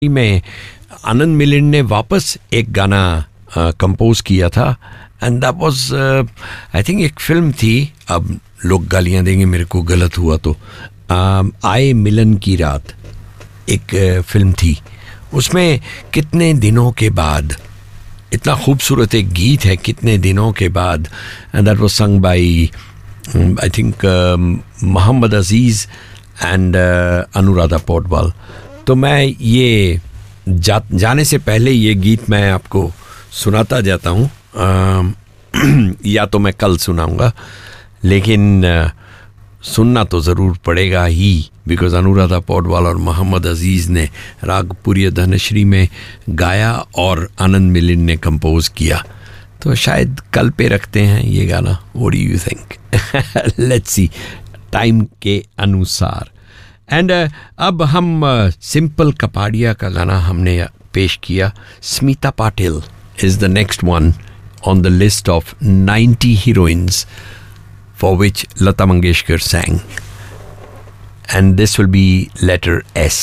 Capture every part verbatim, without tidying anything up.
में आनंद मिलिंद ने वापस एक गाना कंपोज किया था and that was I think एक फिल्म थी. अब लोग गालियां देंगे मेरे को गलत हुआ तो. आए मिलन की रात एक फिल्म थी. उसमें कितने दिनों के बाद, इतना खूबसूरत एक गीत है, कितने दिनों के बाद, and that was sung by I think Mohammad Aziz and Anuradha Paudwal. तो मैं ये जा, जाने से पहले ये गीत मैं आपको सुनाता जाता हूँ. या तो मैं कल सुनाऊंगा, लेकिन आ, सुनना तो ज़रूर पड़ेगा ही, बिकॉज़ अनुराधा पौडवाल और मोहम्मद अजीज़ ने राग पुरिय धनश्री में गाया और आनंद मिलिंद ने कंपोज किया. तो शायद कल पे रखते हैं ये गाना. What do you think? Let's see time के अनुसार. एंड uh, अब हम सिंपल uh, कपाड़िया का गाना हमने पेश किया. Smita Patil is the next one on the list of ninety heroines for which Lata Mangeshkar sang, and this will be letter S.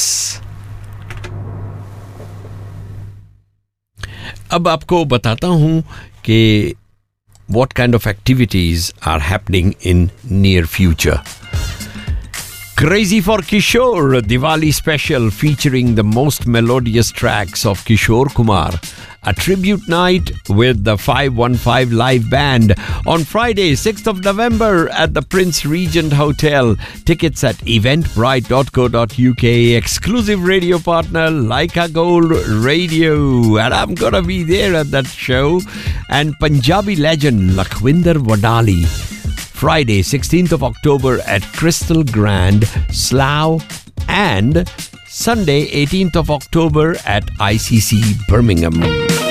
अब आपको बताता हूँ कि what kind of activities are happening in near future. Crazy for Kishore, Diwali special featuring the most melodious tracks of Kishore Kumar. A tribute night with the five one five live band on Friday, sixth of November at the Prince Regent Hotel. Tickets at eventbrite dot co dot uk. Exclusive radio partner Laika Gold Radio. And I'm gonna be there at that show. And Punjabi legend Lakhwinder Wadali. Friday, sixteenth of October at Crystal Grand, Slough, and Sunday, eighteenth of October at I C C Birmingham.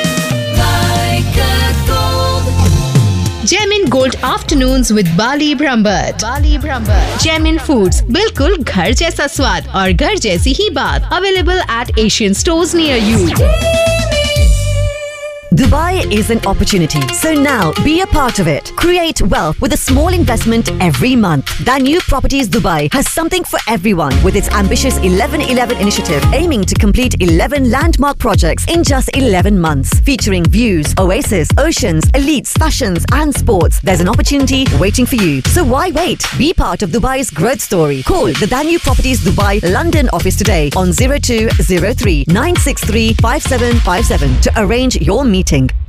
Gemin Gold Afternoons with Bali Brahmbhatt. Bali Brahmbhatt. Gemin Foods, बिल्कुल घर जैसा स्वाद और घर जैसी ही बात. Available at Asian stores near you. Dubai is an opportunity, so now be a part of it. Create wealth with a small investment every month. Danube Properties Dubai has something for everyone with its ambitious eleven eleven initiative, aiming to complete eleven landmark projects in just eleven months, featuring views, oasis, oceans, elites, fashions and sports. There's an opportunity waiting for you. So why wait? Be part of Dubai's growth story. Call the Danube Properties Dubai London office today on zero two zero three nine six three five seven five seven to arrange your meeting.